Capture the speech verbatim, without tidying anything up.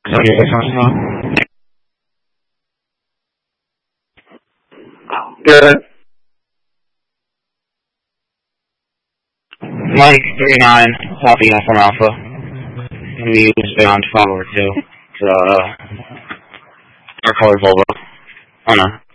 Okay, this one's on. Good. Mike three nine, copy from Alpha. And we use bound forward to, to uh, our colored Volvo. Oh no.